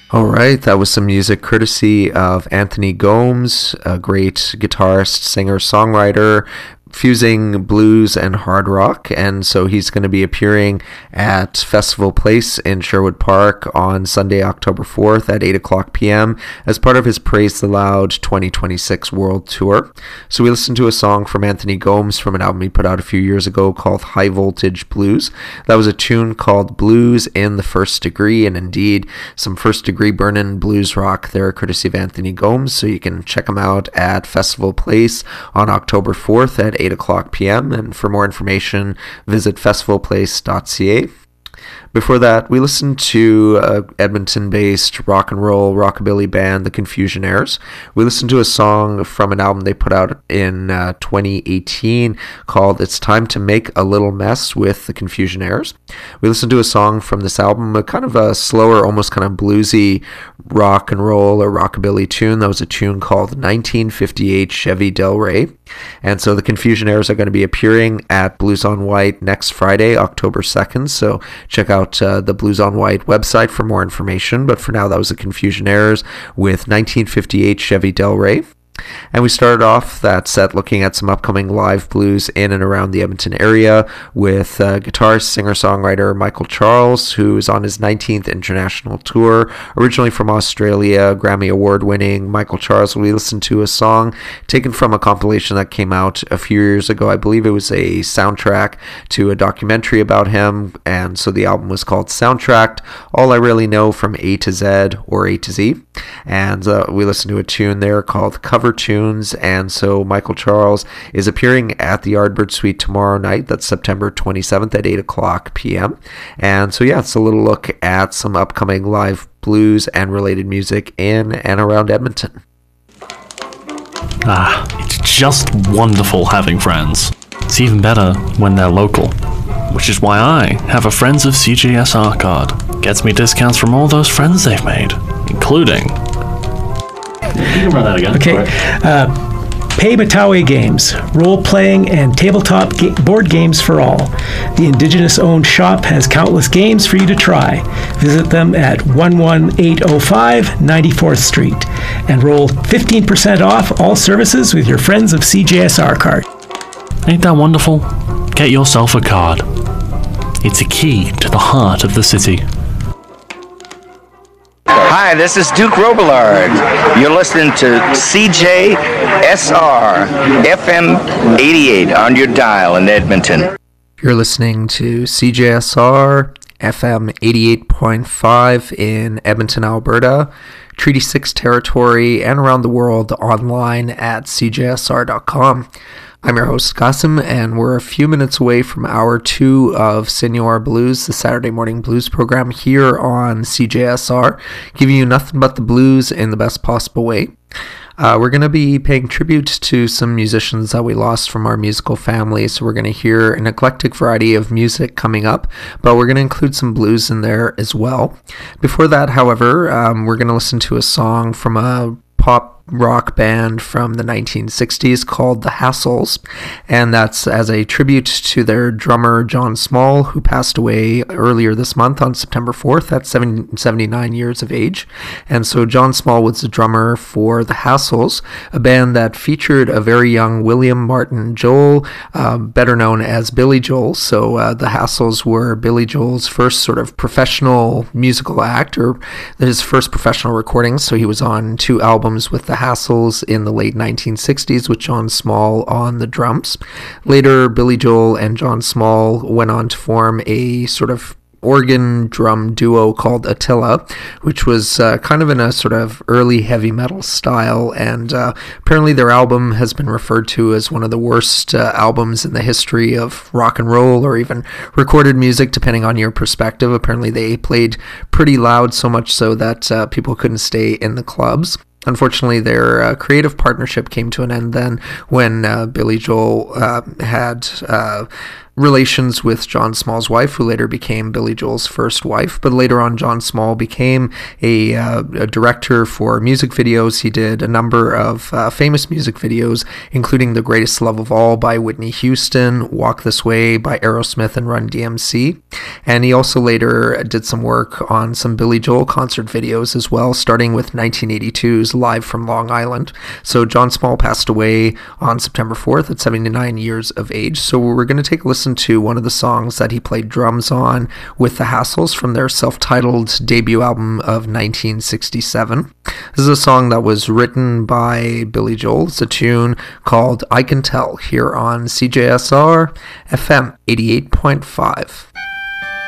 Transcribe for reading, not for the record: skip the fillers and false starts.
All right, that was some music courtesy of Anthony Gomes, a great guitarist, singer, songwriter, fusing blues and hard rock, and so he's going to be appearing at Festival Place in Sherwood Park on Sunday, October 4th at 8 o'clock p.m. as part of his Praise the Loud 2026 World Tour. So we listened to a song from Anthony Gomes from an album he put out a few years ago called High Voltage Blues. That was a tune called Blues in the First Degree, and indeed some First Degree burnin' blues rock there courtesy of Anthony Gomes, so you can check him out at Festival Place on October 4th at 8 o'clock p.m. And for more information, visit festivalplace.ca. Before that, we listened to Edmonton-based rock and roll rockabilly band, The Confusionaires. We listened to a song from an album they put out in 2018 called It's Time to Make a Little Mess with The Confusionaires. We listened to a song from this album, a kind of a slower, almost kind of bluesy rock and roll or rockabilly tune. That was a tune called 1958 Chevy Del Rey. And so The Confusionaires are going to be appearing at Blues on White next Friday, October 2nd. So check out the Blues on White website for more information. But for now, that was The Confusionaires with 1958 Chevy Del Rey. And we started off that set looking at some upcoming live blues in and around the Edmonton area with guitarist, singer-songwriter Michael Charles, who is on his 19th international tour. Originally from Australia, Grammy Award-winning Michael Charles. We listened to a song taken from a compilation that came out a few years ago. I believe it was a soundtrack to a documentary about him, and so the album was called Soundtracked, All I Really Know from A to Z or A to Z. And we listened to a tune there called Cover Tunes, and so Michael Charles is appearing at the Yardbird Suite tomorrow night. That's September 27th at 8 o'clock p.m. And so yeah, it's a little look at some upcoming live blues and related music in and around Edmonton. It's just wonderful having friends. It's even better when they're local, which is why I have a Friends of CJSR card. Gets me discounts from all those friends they've made, including... You can run that again. Okay. Pei Matawi Games, role-playing and tabletop board games for all. The Indigenous-owned shop has countless games for you to try. Visit them at 11805 94th Street and roll 15% off all services with your Friends of CJSR card. Ain't that wonderful? Get yourself a card. It's a key to the heart of the city. Hi, this is Duke Robillard. You're listening to CJSR FM 88 on your dial in Edmonton. You're listening to CJSR FM 88.5 in Edmonton, Alberta, Treaty 6 territory, and around the world online at cjsr.com. I'm your host, Qasim, and we're a few minutes away from hour 2 of Senor Blues, the Saturday morning blues program here on CJSR, giving you nothing but the blues in the best possible way. We're going to be paying tribute to some musicians that we lost from our musical family, so we're going to hear an eclectic variety of music coming up, but we're going to include some blues in there as well. Before that, however, we're going to listen to a song from a pop rock band from the 1960s called The Hassles, and that's as a tribute to their drummer John Small, who passed away earlier this month on September 4th at 79 years of age. And so John Small was the drummer for The Hassles, a band that featured a very young William Martin Joel, better known as Billy Joel. So The Hassles were Billy Joel's first sort of professional musical act, or his first professional recording. So he was on 2 albums with The Hassles in the late 1960s with John Small on the drums. Later, Billy Joel and John Small went on to form a sort of organ drum duo called Attila, which was kind of in a sort of early heavy metal style, and apparently their album has been referred to as one of the worst albums in the history of rock and roll, or even recorded music, depending on your perspective. Apparently they played pretty loud, so much so that people couldn't stay in the clubs. Unfortunately, their creative partnership came to an end then when Billy Joel had relations with John Small's wife, who later became Billy Joel's first wife. But later on, John Small became a director for music videos. He did a number of famous music videos, including The Greatest Love of All by Whitney Houston, Walk This Way by Aerosmith and Run DMC. And he also later did some work on some Billy Joel concert videos as well, starting with 1982's Live from Long Island. So John Small passed away on September 4th at 79 years of age. So we're going to take a listen to one of the songs that he played drums on with the Hassles from their self-titled debut album of 1967. This is a song that was written by Billy Joel. It's a tune called I Can Tell here on CJSR FM 88.5.